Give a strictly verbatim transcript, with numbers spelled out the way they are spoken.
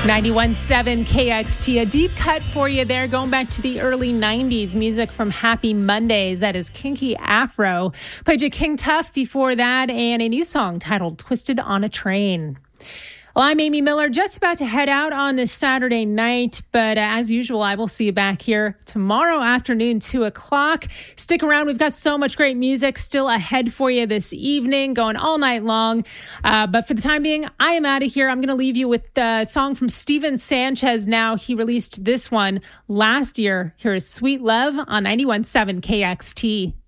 ninety-one point seven K X T, a deep cut for you there, going back to the early nineties. Music from Happy Mondays, that is Kinky Afro. Played you King Tuff before that, and a new song titled Twisted on a Train. Well, I'm Amy Miller, just about to head out on this Saturday night, but uh, as usual, I will see you back here tomorrow afternoon, two o'clock. Stick around. We've got so much great music still ahead for you this evening, going all night long. Uh, but for the time being, I am out of here. I'm going to leave you with a song from Steven Sanchez now. He released this one last year. Here is Sweet Love on ninety-one point seven K X T.